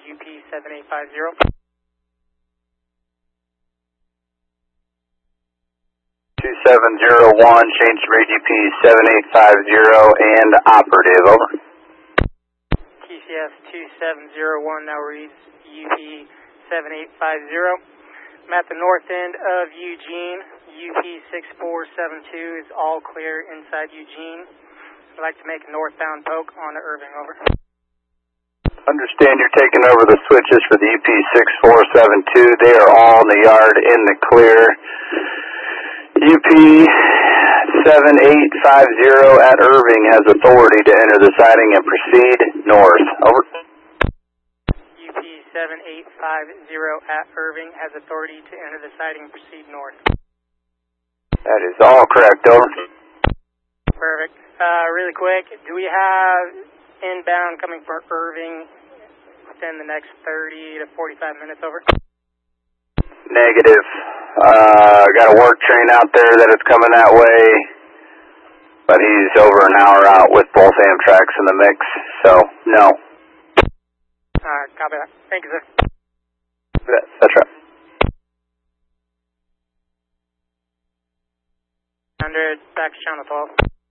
UP 7850. 2701, change to AGP 7850 and operative, over. TCS 2701 now reads UP 7850. I'm at the north end of Eugene. UP 6472 is all clear inside Eugene. I'd like to make a northbound poke on to Irving, over. Understand you're taking over the switches for the UP 6472. They are all in the yard in the clear. UP 7850 at Irving has authority to enter the siding and proceed north, over. UP 7850 at Irving has authority to enter the siding and proceed north. That is all correct, over. Perfect. Really quick, do we have inbound coming from Irving within the next 30 to 45 minutes, over? Negative. Got a work train out there that is coming that way, but he's over an hour out with both Amtraks in the mix, so no. Alright, copy that. Thank you, sir. That's right. 100, back to channel 12.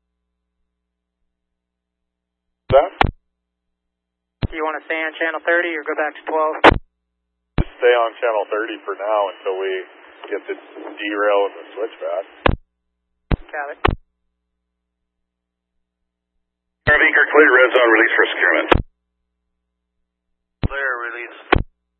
That? Do you want to stay on channel 30 or go back to 12? Just stay on channel 30 for now until we get the derail and the switch back. Got it. Beaker, clear red zone release for securement. Clear release